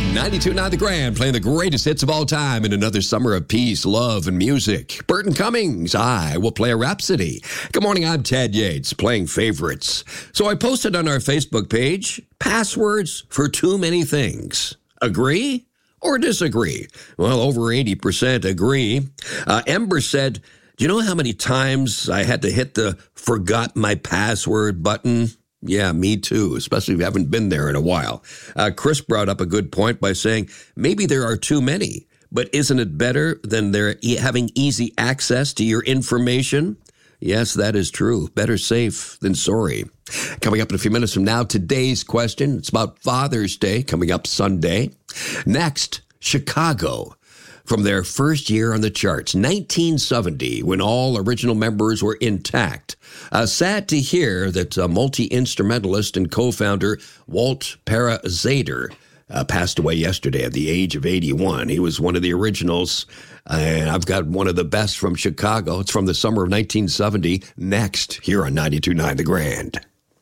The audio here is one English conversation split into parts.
92.9 The Grand, playing the greatest hits of all time in another summer of peace, love, and music. Burton Cummings, I will play a Rhapsody. Good morning, I'm Ted Yates, playing favorites. So I posted on our Facebook page, passwords for too many things. Agree or disagree? Well, over 80% agree. Ember said, do you know how many times I had to hit the forgot my password button? Yeah, me too, especially if you haven't been there in a while. Chris brought up a good point by saying, maybe there are too many, but isn't it better than having easy access to your information? Yes, that is true. Better safe than sorry. Coming up in a few minutes from now, today's question. It's about Father's Day, coming up Sunday. Next, Chicago. From their first year on the charts, 1970, when all original members were intact. Sad to hear that multi-instrumentalist and co-founder Walt Parazader passed away yesterday at the age of 81. He was one of the originals, and I've got one of the best from Chicago. It's from the summer of 1970, next here on 92.9 The Grand.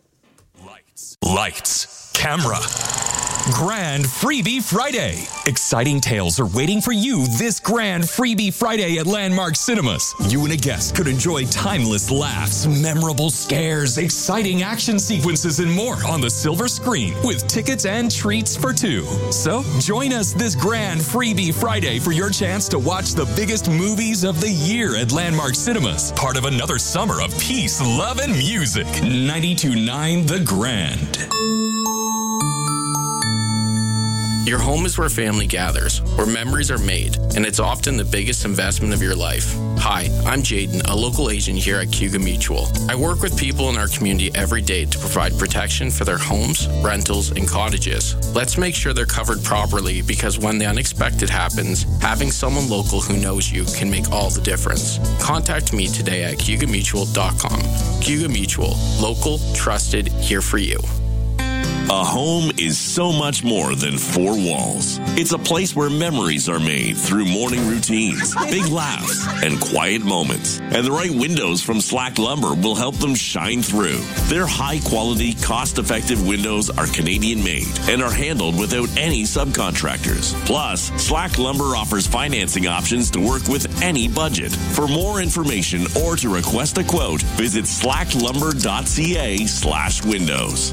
Lights, camera. Grand Freebie Friday. Exciting tales are waiting for you this Grand Freebie Friday at Landmark Cinemas. You and a guest could enjoy timeless laughs, memorable scares, exciting action sequences, and more on the silver screen with tickets and treats for two. So join us this Grand Freebie Friday for your chance to watch the biggest movies of the year at Landmark Cinemas. Part of another summer of peace, love, and music. 92.9 The Grand. Your home is where family gathers, where memories are made, and it's often the biggest investment of your life. Hi, I'm Jaden, a local agent here at Cayuga Mutual. I work with people in our community every day to provide protection for their homes, rentals, and cottages. Let's make sure they're covered properly, because when the unexpected happens, having someone local who knows you can make all the difference. Contact me today at CayugaMutual.com. Cayuga Mutual, local, trusted, here for you. A home is so much more than four walls. It's a place where memories are made through morning routines, big laughs, and quiet moments. And the right windows from Slack Lumber will help them shine through. Their high-quality, cost-effective windows are Canadian-made and are handled without any subcontractors. Plus, Slack Lumber offers financing options to work with any budget. For more information or to request a quote, visit slacklumber.ca/windows.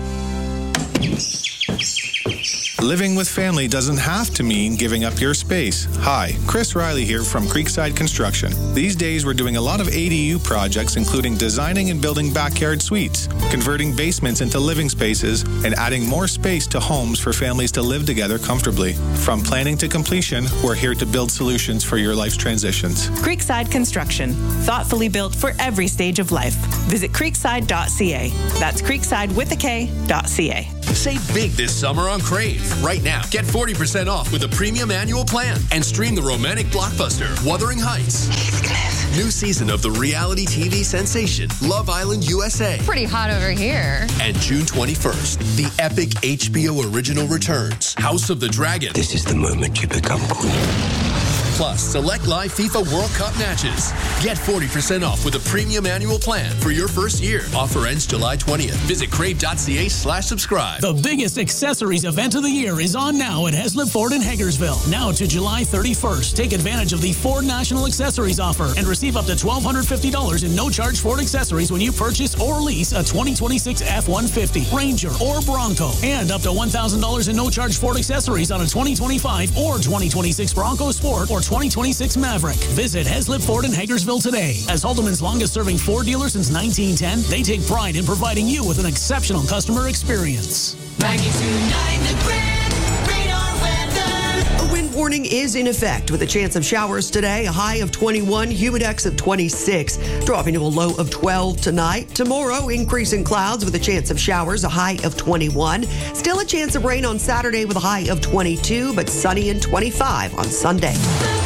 Living with family doesn't have to mean giving up your space. Hi, Chris Riley here from Creekside Construction. These days we're doing a lot of ADU projects, including designing and building backyard suites, converting basements into living spaces, and adding more space to homes for families to live together comfortably. From planning to completion, we're here to build solutions for your life's transitions. Creekside Construction, thoughtfully built for every stage of life. Visit creekside.ca. That's creekside with a K.ca. Save big this summer on Crave. Right now, get 40% off with a premium annual plan and stream the romantic blockbuster Wuthering Heights. Heathcliff. New season of the reality TV sensation Love Island USA. Pretty hot over here. And June 21st, the epic HBO original returns, House of the Dragon. This is the moment you become queen. Plus, select live FIFA World Cup matches. Get 40% off with a premium annual plan for your first year. Offer ends July 20th. Visit crave.ca/subscribe. The biggest accessories event of the year is on now at Heslip Ford in Hagersville. Now to July 31st. Take advantage of the Ford National Accessories offer and receive up to $1,250 in no-charge Ford accessories when you purchase or lease a 2026 F-150, Ranger, or Bronco. And up to $1,000 in no-charge Ford accessories on a 2025 or 2026 Bronco Sport or 2026 Maverick. Visit Heslip Ford in Hagersville today. As Haldeman's longest-serving Ford dealer since 1910, they take pride in providing you with an exceptional customer experience. 92.9 The Grand Radar Weather. A wind warning is in effect with a chance of showers today, a high of 21, humidex of 26, dropping to a low of 12 tonight. Tomorrow, increasing clouds with a chance of showers, a high of 21. Still a chance of rain on Saturday with a high of 22, but sunny and 25 on Sunday.